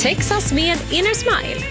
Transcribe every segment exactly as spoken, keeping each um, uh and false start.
Texas med Inner Smile.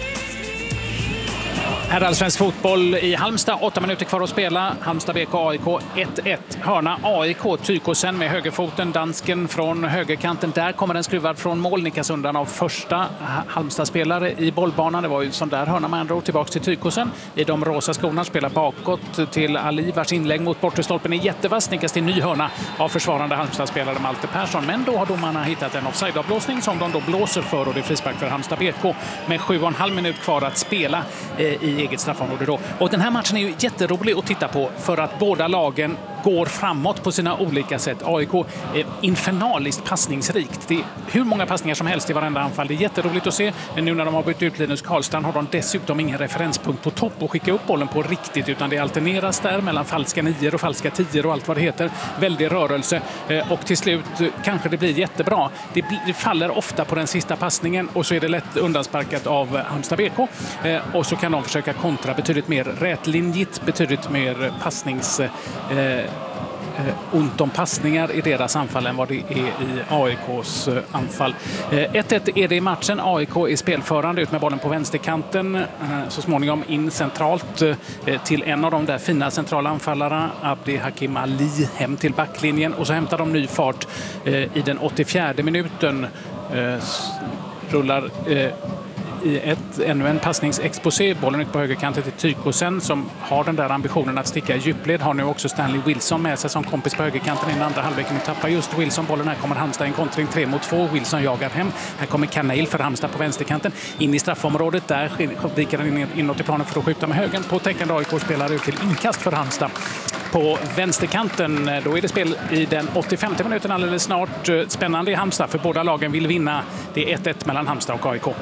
Här är allsvensk fotboll i Halmstad. Åtta minuter kvar att spela. Halmstad B K A I K ett ett. Hörna A I K Tykosen med högerfoten. Dansken från högerkanten. Där kommer den skruvad från mål. Nickas undan av första Halmstad-spelare i bollbanan. Det var ju sån där hörna med andra ord. Tillbaka till Tykosen. I de rosa skorna spelar bakåt till Ali, vars inlägg mot bortre stolpen är jättevass. Nickas till ny hörna av försvarande Halmstad-spelare Malte Persson. Men då har domarna hittat en offside-avblåsning som de då blåser för, och det är frispark för Halmstad B K med sju och en halv minut kvar att spela i eget straffområde då. Och den här matchen är ju jätterolig att titta på för att båda lagen går framåt på sina olika sätt. A I K är infernaliskt passningsrikt. Det är hur många passningar som helst i varenda anfall. Det är jätteroligt att se. Men nu när de har bytt ut Linus Karlstrand har de dessutom ingen referenspunkt på topp och skicka upp bollen på riktigt, utan det alterneras där mellan falska nior och falska tior och allt vad det heter. Väldig rörelse. Och till slut kanske det blir jättebra. Det, blir, det faller ofta på den sista passningen och så är det lätt undansparkat av Halmstad B K. Och så kan de försöka kontra betydligt mer rätlinjigt, betydligt mer passnings... Eh, Eh, ont om passningar i deras anfall än vad det är i A I K:s eh, anfall. Eh, ett ett är det i matchen. A I K är spelförande ut med bollen på vänsterkanten. Eh, så småningom in centralt eh, till en av de där fina centrala anfallarna, Abdi Hakim Ali, hem till backlinjen. Och så hämtar de ny fart eh, i den åttiofjärde minuten. Eh, rullar... Eh, i ett, ännu en passningsexposé. Bollen ut på högerkanten till Tykosen som har den där ambitionen att sticka i djupled. Har nu också Stanley Wilson med sig som kompis på högerkanten i den andra halvleken. Nu tappar just Wilson bollen. Här kommer Halmstad en kontring tre mot två. Wilson jagar hem. Här kommer Kanail för Halmstad på vänsterkanten. In i straffområdet. Där viker den inåt i planen för att skjuta med högen. På täckande A I K-spelare ut till inkast för Halmstad. På vänsterkanten, då är det spel i den åttiofemte minuten alldeles snart. Spännande i Halmstad för båda lagen vill vinna. Det är ett ett mellan Halmstad och A I K.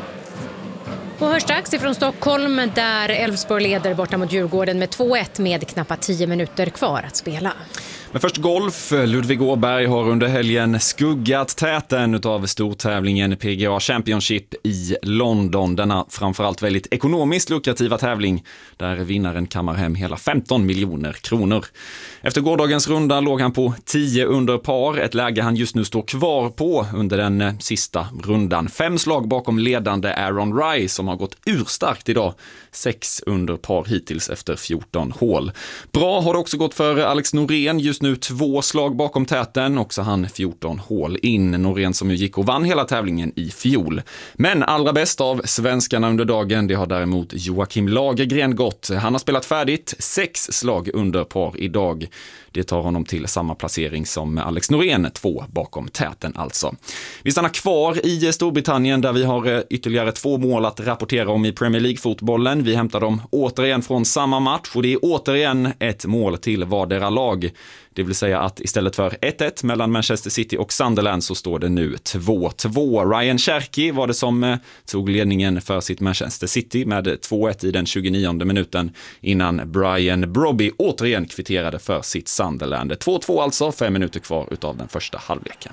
Och hörs strax ifrån Stockholm där Elfsborg leder borta mot Djurgården med två ett med knappt tio minuter kvar att spela. Men först golf. Ludvig Åberg har under helgen skuggat täten utav stortävlingen P G A Championship i London. Denna framförallt väldigt ekonomiskt lukrativa tävling där vinnaren kammar hem hela femton miljoner kronor. Efter gårdagens runda låg han på tio under par, ett läge han just nu står kvar på under den sista rundan. Fem slag bakom ledande Aaron Rai som har gått urstarkt idag. Sex under par hittills efter fjorton hål. Bra har det också gått för Alex Norén, just nu två slag bakom täten, också han fjorton hål in. Norén som ju gick och vann hela tävlingen i fjol. Men allra bäst av svenskarna under dagen, det har däremot Joakim Lagergren gått. Han har spelat färdigt, sex slag under par idag. Det tar honom till samma placering som Alex Norén, två bakom täten alltså. Vi stannar kvar i Storbritannien där vi har ytterligare två mål att rapportera om i Premier League-fotbollen. Vi hämtar dem återigen från samma match och det är återigen ett mål till vardera lag. Det vill säga att istället för ett ett mellan Manchester City och Sunderland så står det nu två två. Ryan Cherky var det som tog ledningen för sitt Manchester City med två ett i den tjugonionde minuten innan Brian Brobby återigen kvitterade för sitt Sunderland. två två alltså, fem minuter kvar utav den första halvleken.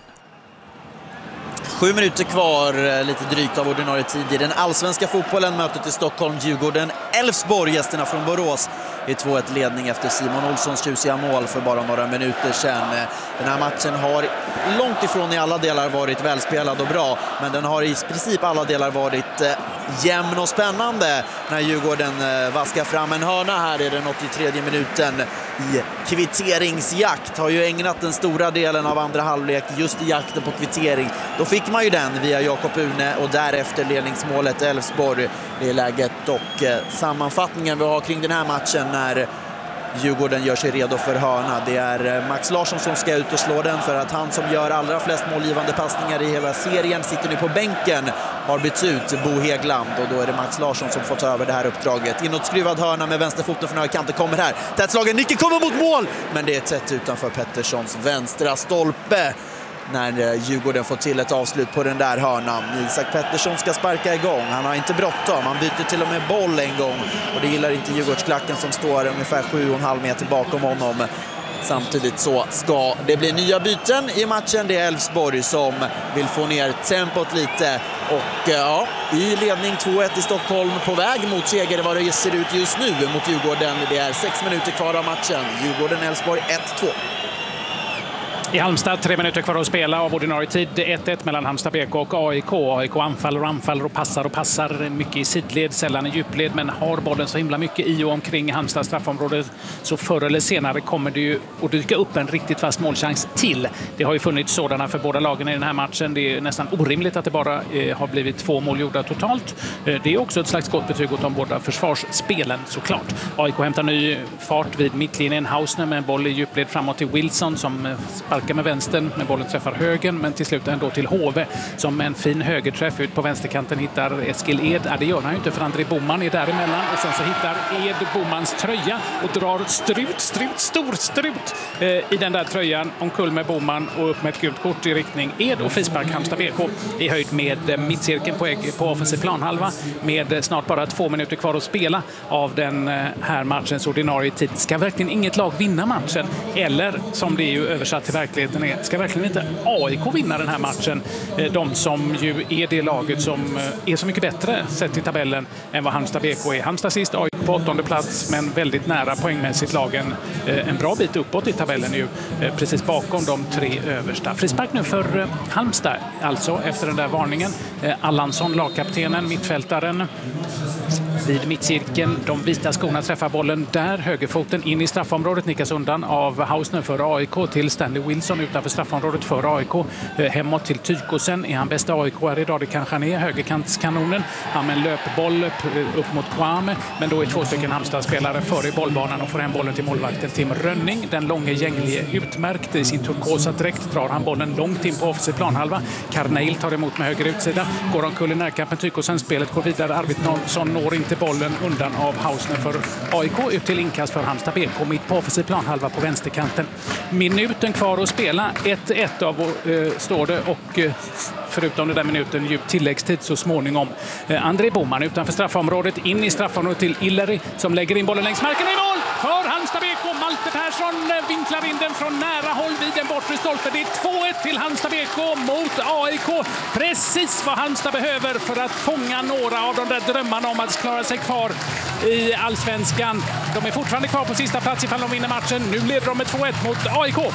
Sju minuter kvar, lite drygt av ordinarie tid i den allsvenska fotbollen. Mötet i Stockholm, Djurgården, Elfsborg, gästerna från Borås i två ett ledning efter Simon Olssons tjusiga mål för bara några minuter sedan. Den här matchen har långt ifrån i alla delar varit välspelad och bra, men den har i princip alla delar varit eh, jämn och spännande när Djurgården eh, vaskar fram en hörna här i den åttiotredje minuten i kvitteringsjakt. Har ju ägnat den stora delen av andra halvlek just i jakten på kvittering. Då fick man ju den via Jakob Une och därefter ledningsmålet Elfsborg. Det är läget och eh, sammanfattningen vi har kring den här matchen när Djurgården gör sig redo för hörna. Det är Max Larsson som ska ut och slå den för att han som gör allra flest målgivande passningar i hela serien sitter nu på bänken, har bytt ut Bo Hegland och då är det Max Larsson som får ta över det här uppdraget. Inåtskruvad hörna med vänsterfoten från högerkanten kommer här. Tätslagen Nicke kommer mot mål, men det är tätt utanför Petterssons vänstra stolpe när Djurgården får till ett avslut på den där hörnan. Isak Pettersson ska sparka igång. Han har inte bråttom. Han byter till och med boll en gång. Och det gillar inte Djurgårdsklacken som står ungefär sju och en halv meter bakom honom. Samtidigt så ska det bli nya byten i matchen. Det är Elfsborg som vill få ner tempot lite. Och ja, i ledning två ett i Stockholm på väg mot seger vad det ser ut just nu mot Djurgården. Det är sex minuter kvar av matchen. Djurgården-Elfsborg ett två. I Halmstad, tre minuter kvar att spela av ordinarie tid. ett ett mellan Halmstad B K och A I K. A I K anfaller och anfaller och passar och passar mycket i sidled, sällan i djupled, men har bollen så himla mycket i och omkring Halmstad straffområde, så förr eller senare kommer det ju att dyka upp en riktigt fast målchans till. Det har ju funnits sådana för båda lagen i den här matchen. Det är nästan orimligt att det bara eh, har blivit två mål gjorda totalt. Eh, det är också ett slags gott betyg åt de båda försvarsspelen såklart. A I K hämtar ny fart vid mittlinjen. Hausner med en boll i djupled framåt till Wilson som eh, sparkar med vänstern, med bollen träffar högen, men till slut ändå till Hove som med en fin högerträff ut på vänsterkanten hittar Eskil Ed. Ja, det gör han ju inte, för André Boman är däremellan, och sen så hittar Ed Bomans tröja och drar strut, strut, stor strut eh, i den där tröjan omkull med Boman och upp med ett gult kort i riktning Ed och frispark Halmstad B K i höjd med eh, mittcirkeln på, på offensiv planhalva med eh, snart bara två minuter kvar att spela av den eh, här matchens ordinarie tid. Ska verkligen inget lag vinna matchen, eller som det är ju översatt till verkligheten är, ska verkligen inte A I K vinna den här matchen? De som ju är det laget som är så mycket bättre sett i tabellen än vad Halmstad B K är. Halmstad sist, A I K på åttonde plats, men väldigt nära poängmässigt lagen. En bra bit uppåt i tabellen ju, precis bakom de tre översta. Frispark nu för Halmstad, alltså efter den där varningen. Allansson, lagkaptenen, mittfältaren vid mittcirkeln. De vita skorna träffar bollen där. Högerfoten in i straffområdet, nickas undan av Hausner för A I K till Stanley Wilson utanför straffområdet för A I K. Hemåt till Tykosen. Är han bästa A I K här idag? Det kanske han är. Högerkantskanonen. Han med en löpboll upp mot Kwame. Men då är två stycken Halmstad-spelare före i bollbanan och får hem bollen till målvakten Tim Rönning. Den långe gänglige utmärkt. I sin turkosa dräkt drar han bollen långt in på offensiv planhalva. Karneil tar emot med höger utsida. Går omkull i närkampen. Tykosen. Spelet går vidare. Arvidsson når inte bollen undan av Hausner för A I K ut till inkast för Halmstad B K mitt på offensiv planhalva på vänsterkanten. Minuten kvar att spela. ett ett av eh, står det, och eh, förutom den där minuten djup tilläggstid så småningom. Eh, André Boman utanför straffområdet, in i straffområdet till Illeri som lägger in bollen längs marken i mål för Halmstad B K. Malte Persson vinklar in den från nära håll vid den bortre stolpen. Det är två ett till Halmstad B K mot A I K. Precis vad Halmstad behöver för att fånga några av de där drömmarna om att klara sig kvar i Allsvenskan. De är fortfarande kvar på sista plats ifall de vinner matchen. Nu leder de med två ett mot A I K.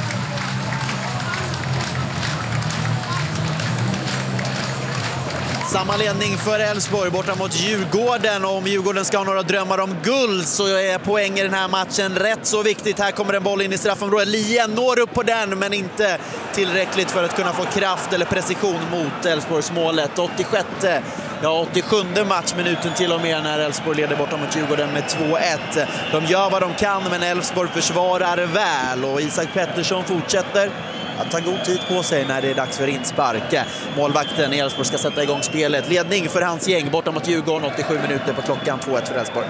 Samma ledning för Elfsborg borta mot Djurgården. Om Djurgården ska ha några drömmar om guld så är poäng i den här matchen rätt så viktigt. Här kommer en boll in i straffområdet. Lien når upp på den, men inte tillräckligt för att kunna få kraft eller precision mot Elfsborgs målet. åttiosjätte, ja åttiosjunde matchminuten till och med när Elfsborg leder borta mot Djurgården med två ett. De gör vad de kan, men Elfsborg försvarar väl och Isak Pettersson fortsätter att ta god tid på sig när det är dags för inspark. Målvakten i Elfsborg ska sätta igång spelet. Ledning för hans gäng borta mot Djurgården, åttiosju minuter på klockan, två ett för Elfsborg.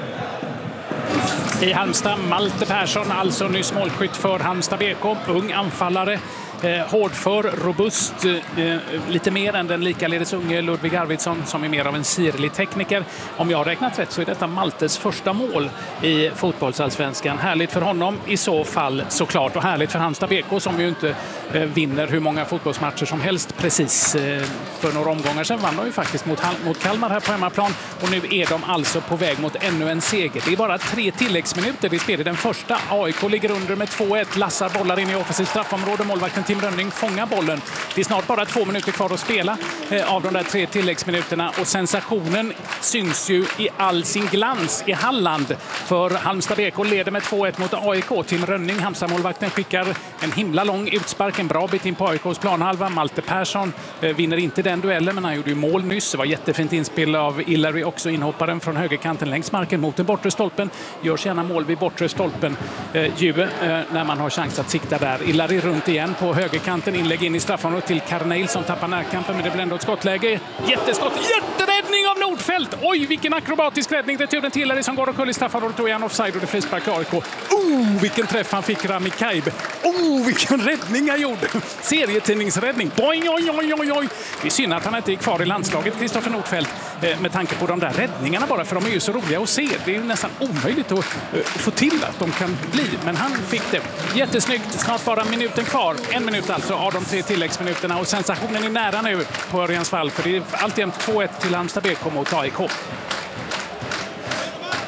I Halmstad, Malte Persson, alltså nyss målskytt för Halmstad B K. Ung anfallare. Eh, hårdför, robust, eh, lite mer än den likaledes unge Ludvig Arvidsson som är mer av en sirlig tekniker. Om jag har räknat rätt så är detta Maltes första mål i fotbollsallsvenskan. Härligt för honom i så fall såklart, och härligt för Halmstad B K som ju inte eh, vinner hur många fotbollsmatcher som helst precis. Eh, för några omgångar sedan vann de ju faktiskt mot, mot Kalmar här på hemmaplan, och nu är de alltså på väg mot ännu en seger. Det är bara tre tilläggsminuter. Vi spelar den första. A I K ligger under med två ett, lassar bollar in i offensivt straffområde. Målvakten Tim Rönning fångar bollen. Det är snart bara två minuter kvar att spela eh, av de där tre tilläggsminuterna, och sensationen syns ju i all sin glans i Halland, för Halmstad B K leder med två ett mot A I K. Tim Rönning, Halmstad-målvakten, skickar en himla lång utspark, en bra bit in på A I K:s planhalva. Malte Persson eh, vinner inte den duellen, men han gjorde ju mål nyss. Det var jättefint inspel av Illeri, också inhopparen från högerkanten längs marken mot den bortre stolpen. Görs gärna mål vid bortre stolpen eh, ju, eh, när man har chans att sikta där. Illeri runt igen på högerkanten. Inlägg in i straffområdet till Karneil som tappar närkampen, men det blir ändå ett skottläge. Jätteskott, jätteräddning av Nordfeldt! Oj, vilken akrobatisk räddning. Returen till Illeri som går och kull i straffområdet, och är han offside och det frispark A I K. Oh, vilken träff han fick, Rami Kaib. Oh, vilken räddning han gjorde. Serietidningsräddning. Boing, oj, oj, oj, oj. Det är synd att han inte är kvar i landslaget, Kristoffer Nordfeldt, med tanke på de där räddningarna bara, för de är ju så roliga att se. Det är ju nästan omöjligt att få till att de kan bli, men han fick det. Jättesnyggt. Snart bara minuten kvar. En minut alltså av de tre tilläggsminuterna, och sensationen är nära nu på Örjans vall, för det är alltjämt två ett till Halmstad B K mot A I K.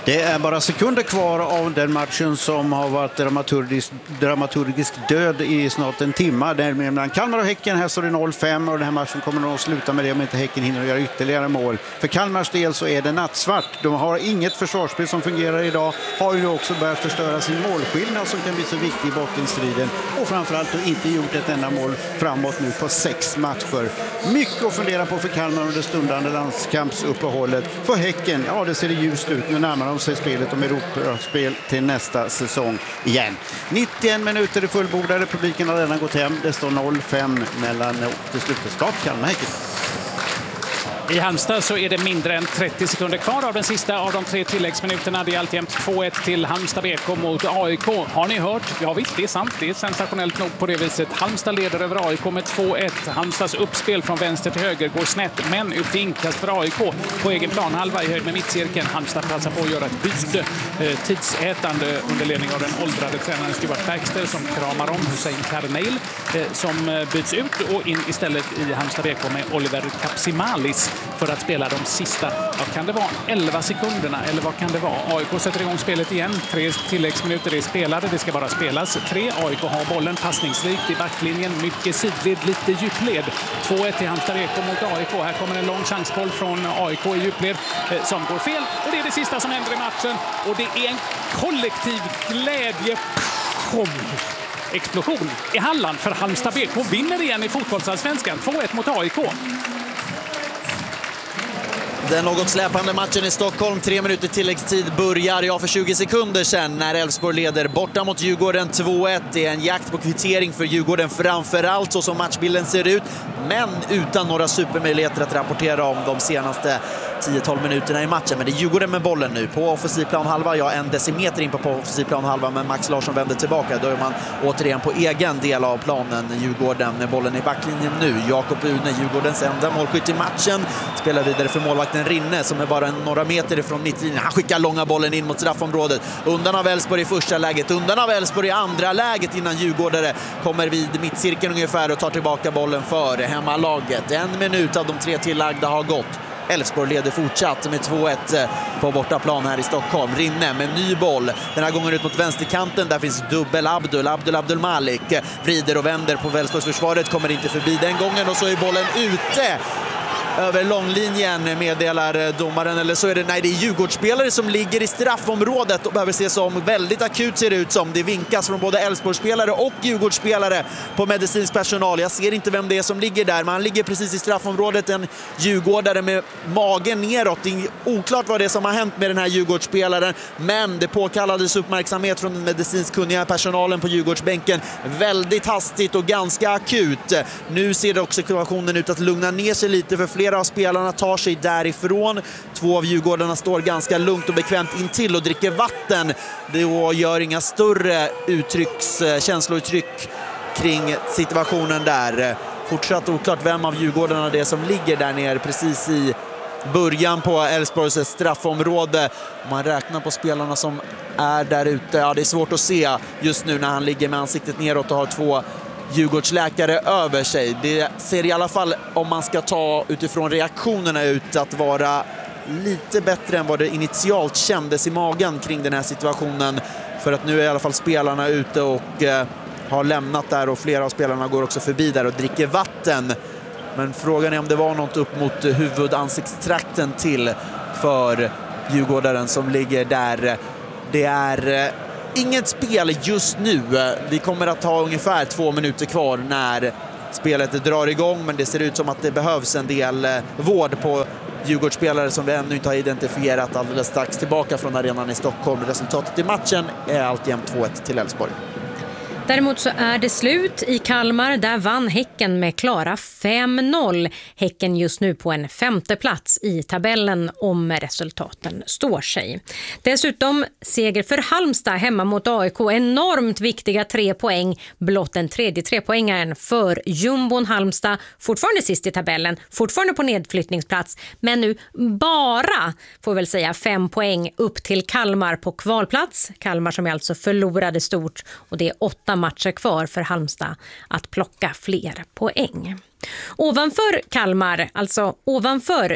Det är bara sekunder kvar av den matchen som har varit dramaturgisk, dramaturgisk död i snart en timme. Där mellan Kalmar och Häcken, här står det noll fem och den här matchen kommer nog att sluta med det om inte Häcken hinner göra ytterligare mål. För Kalmars del så är det nattsvart. De har inget försvarsspel som fungerar idag. Har ju också börjat förstöra sin målskillnad som kan bli så viktig i bottenstriden. Och framförallt då inte gjort ett enda mål framåt nu på sex matcher. Mycket att fundera på för Kalmar under stundande landskampsuppehållet. För Häcken, ja det ser det ljust ut. Nu närmar de sig spelet om Europaspel till nästa säsong igen. nittioen minuter i fullbordade. Publiken har redan gått hem. Det står noll fem mellan till slutstart Kalmar-Häcken. I Halmstad så är det mindre än trettio sekunder kvar av den sista av de tre tilläggsminuterna. Det är alltjämt två ett till Halmstad B K mot A I K. Har ni hört? Ja visst, det är sant. Det är sensationellt nog på det viset. Halmstad leder över A I K med två ett. Halmstads uppspel från vänster till höger går snett, men ut till inkast för A I K på egen plan. Halva i höjd med mittcirkeln. Halmstad passar på att göra ett byte. Eh, tidsätande under ledning av den åldrade tränaren Stuart Baxter som kramar om Hussein Karneil eh, som eh, byts ut och in istället i Halmstad B K med Oliver Kapsimalis för att spela de sista, vad kan det vara, elva sekunderna eller vad kan det vara? A I K sätter igång spelet igen, tre tilläggsminuter är spelade, det ska bara spelas tre. A I K har bollen, passningsrikt i backlinjen, mycket sidled, lite djupled. två ett till Halmstad B K mot A I K. Här kommer en lång chansboll från A I K i djupled eh, som går fel och det är det sista som händer i matchen och det är en kollektiv glädje explosion i Halland för Halmstad B K vinner igen i fotbollsallsvenskan två ett mot A I K. Den något släpande matchen i Stockholm, tre minuter tilläggstid börjar, ja för tjugo sekunder sedan när Elfsborg leder borta mot Djurgården två ett. Det är en jakt på kvittering för Djurgården framförallt så som matchbilden ser ut, men utan några supermöjligheter att rapportera om de senaste tio tolv minuterna i matchen. Men det är Djurgården med bollen nu på offensiv plan halva, ja en decimeter in på offensiv plan halva, men Max Larsson vänder tillbaka. Då är man återigen på egen del av planen, Djurgården med bollen i backlinjen nu. Jakob Une, Djurgårdens enda målskytt i matchen, spelar vidare för målvakten Rinne som är bara några meter ifrån mittlinjen. Han skickar långa bollen in mot straffområdet. Undan av Elfsborg i första läget, undan av Elfsborg i andra läget innan Djurgårdare kommer vid mittcirkeln ungefär och tar tillbaka bollen för hemmalaget. En minut av de tre tillagda har gått. Elfsborg leder fortsatt med två ett på bortaplan här i Stockholm. Rinne med ny boll. Den här gången ut mot vänsterkanten. Där finns dubbel Abdul. Abdul Abdul Malik vrider och vänder på Elfsborgs försvaret. Kommer inte förbi den gången och så är bollen ute över långlinjen, meddelar domaren. Eller så är det, nej, det är Djurgårdsspelare som ligger i straffområdet och behöver ses om. Väldigt akut ser det ut som. Det vinkas från både Elfsborgsspelare och Djurgårdsspelare på medicinsk personal. Jag ser inte vem det är som ligger där, men han ligger precis i straffområdet. En Djurgårdare med magen neråt. Det är oklart vad det är som har hänt med den här Djurgårdsspelaren, men det påkallades uppmärksamhet från den medicinsk kunniga personalen på Djurgårdsbänken. Väldigt hastigt och ganska akut. Nu ser det också situationen ut att lugna ner sig lite för fler Flera av spelarna tar sig därifrån. Två av Djurgårdarna står ganska lugnt och bekvämt intill och dricker vatten. Det gör inga större uttrycks, känslouttryck kring situationen där. Fortsatt oklart vem av Djurgårdarna det är som ligger där nere precis i början på Elfsborgs straffområde. Om man räknar på spelarna som är där ute, ja det är svårt att se just nu när han ligger med ansiktet neråt och har två Djurgårdsläkare över sig. Det ser i alla fall, om man ska ta utifrån reaktionerna, ut att vara lite bättre än vad det initialt kändes i magen kring den här situationen. För att nu är i alla fall spelarna ute och eh, har lämnat där och flera av spelarna går också förbi där och dricker vatten. Men frågan är om det var något upp mot huvudansiktstrakten till för Djurgårdaren som ligger där. Det är eh, inget spel just nu. Vi kommer att ha ungefär två minuter kvar när spelet drar igång, men det ser ut som att det behövs en del vård på Djurgårdsspelare som vi ännu inte har identifierat alldeles strax tillbaka från arenan i Stockholm. Resultatet i matchen är alltjämt två ett till Elfsborg. Däremot så är det slut i Kalmar. Där vann Häcken med klara fem noll. Häcken just nu på en femte plats i tabellen om resultaten står sig. Dessutom seger för Halmstad hemma mot A I K. Enormt viktiga tre poäng. Blott den tredje trepoängaren för Jumbon Halmstad. Fortfarande sist i tabellen. Fortfarande på nedflyttningsplats. Men nu bara, får väl säga, fem poäng upp till Kalmar på kvalplats. Kalmar som alltså förlorade stort, och det är åtta matcher kvar för Halmstad att plocka fler poäng. Ovanför Kalmar, alltså ovanför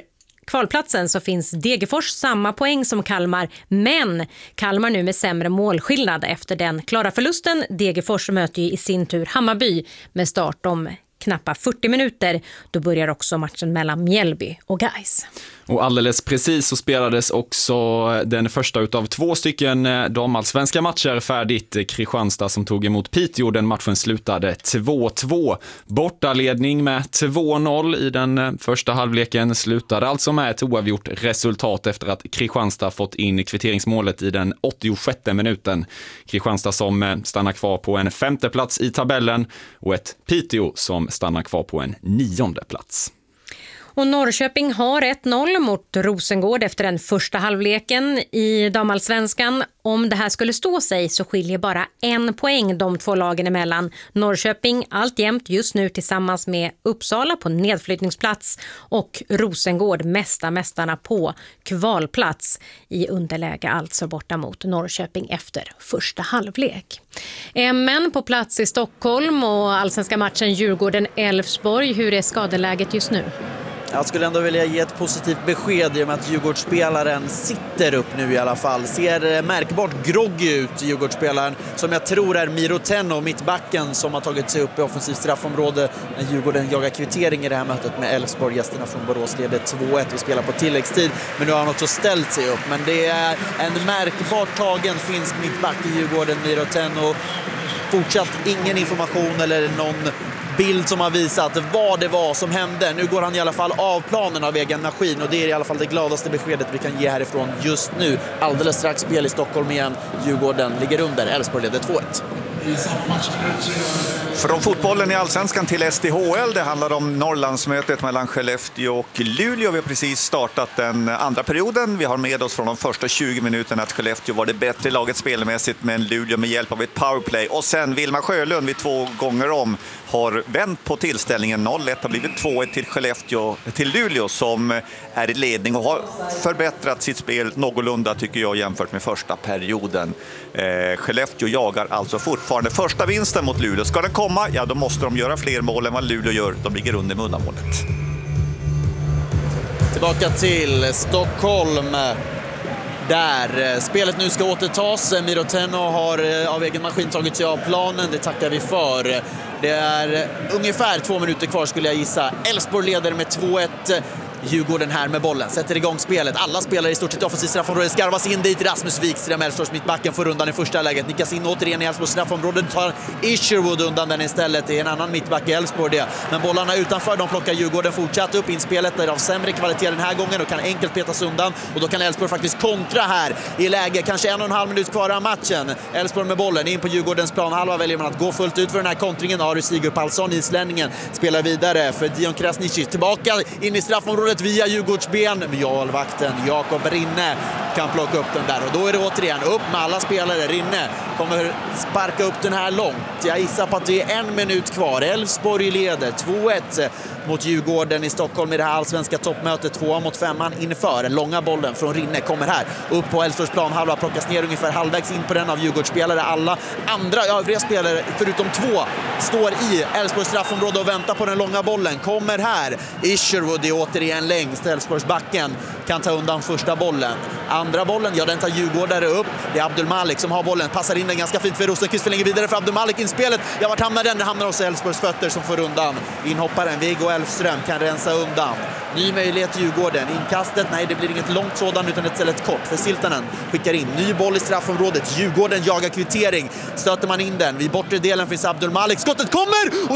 kvalplatsen så finns Degerfors samma poäng som Kalmar, men Kalmar nu med sämre målskillnad efter den klara förlusten. Degerfors möter ju i sin tur Hammarby med start om knappa fyrtio minuter. Då börjar också matchen mellan Mjällby och Gais. Och alldeles precis så spelades också den första utav två stycken damallsvenska matcher färdigt. Kristianstad som tog emot Piteå, den matchen slutade två två. Bortaledning med två noll i den första halvleken slutade alltså med ett oavgjort resultat efter att Kristianstad fått in kvitteringsmålet i den åttiosjätte minuten. Kristianstad som stannar kvar på en femte plats i tabellen och ett Piteå som stannar kvar på en nionde plats. Och Norrköping har ett noll mot Rosengård efter den första halvleken i damallsvenskan. Om det här skulle stå sig så skiljer bara en poäng de två lagen emellan. Norrköping alltjämt just nu tillsammans med Uppsala på nedflyttningsplats och Rosengård mästa mästarna på kvalplats i underläge, alltså borta mot Norrköping efter första halvlek. Men på plats i Stockholm och allsvenska matchen Djurgården-Elfsborg, hur är skadeläget just nu? Jag skulle ändå vilja ge ett positivt besked i och med att Djurgårdsspelaren sitter upp nu i alla fall. Ser märkbart groggy ut, Djurgårdsspelaren, som jag tror är Miro Tenno, mittbacken som har tagit sig upp i offensivt straffområde när Djurgården jagar kvittering i det här mötet med Elfsborg. Gästerna från Borås leder två ett. Vi spelar på tilläggstid, men nu har han också ställt sig upp. Men det är en märkbart tagen finsk mittback i Djurgården, Miro Tenno. Fortsatt ingen information eller någon bild som har visat vad det var som hände. Nu går han i alla fall av planen av egen maskin och det är i alla fall det gladaste beskedet vi kan ge härifrån just nu. Alldeles strax spel i Stockholm igen. Djurgården ligger under. Elfsborg leder två ett. Från fotbollen i Allsvenskan till S D H L. Det handlar om Norrlandsmötet mellan Skellefteå och Luleå. Vi har precis startat den andra perioden. Vi har med oss från de första tjugo minuterna att Skellefteå var det bättre laget spelmässigt, men Luleå med hjälp av ett powerplay. Och sen Vilma Sjölund vid två gånger om har vänt på tillställningen. noll ett har blivit två ett till Skellefteå, till Luleå som är i ledning och har förbättrat sitt spel någorlunda tycker jag jämfört med första perioden. Eh, Skellefteå jagar alltså fortfarande första vinsten mot Luleå. Ska den komma, ja då måste de göra fler mål än vad Luleå gör. De ligger under med uddamålet. Tillbaka till Stockholm. Där spelet nu ska återtas. Miro Tenno har av egen maskin tagit sig av planen. Det tackar vi för. Det är ungefär två minuter kvar skulle jag gissa. Elfsborg leder med två ett. Djurgården här med bollen, sätter igång spelet. Alla spelar i stort sett offensivt straffområde. Skarvas in dit, Rasmus Wikström, Elfsborgs mittbacken får undan i första läget. Nickas in återigen i Elfsborgs straffområde. Tar Isherwood undan den istället. Det är en annan mittback i Elfsborg det. Men bollarna utanför, de plockar Djurgården fortsatt upp. Inspelet är av sämre kvalitet den här gången och kan enkelt petas undan. Och då kan Elfsborg faktiskt kontra här i läge. Kanske en och en halv minut kvar av matchen. Elfsborg med bollen in på Djurgårdens planhalva. Väljer man att gå fullt ut för den här kontringen. Ari Sigurd Palsson, islänningen, spelar vidare för Dion Krasniqi. Tillbaka in i straffområdet via Djurgårdsben. Målvakten Jakob Rinne kan plocka upp den där. Och då är det återigen upp med alla spelare. Rinne kommer sparka upp den här långt. Jag gissar på att det är en minut kvar. Elfsborg leder två ett mot Djurgården i Stockholm i det här allsvenska toppmötet. Tvåa mot femman inför. Den långa bollen från Rinne kommer här. Upp på Elfsborgs plan. Halva plockas ner ungefär halvvägs in på den av Djurgårdsspelare. Alla andra övriga spelare förutom två står i Elfsborgs straffområde och väntar på den långa bollen. Kommer här. Isherwood är återigen längst. Elfsborgs backen kan ta undan första bollen. Andra bollen, ja den tar Djurgårdare upp. Det är Abdul Malik som har bollen. Passar in den ganska fint för Rosenqvist. Förlänger vidare för Abdul Malik inspelet. Ja, vart hamnar den? Den hamnar hos Elfsborgs fötter som får undan. Inhopparen Viggo Elfström kan rensa undan. Ny möjlighet till Djurgården. Inkastet, nej det blir inget långt sådan utan ett stället kort. För Siltanen skickar in. Ny boll i straffområdet. Djurgården jagar kvittering. Stöter man in den. Vid bortre delen finns Abdul Malik. Skottet kommer! Och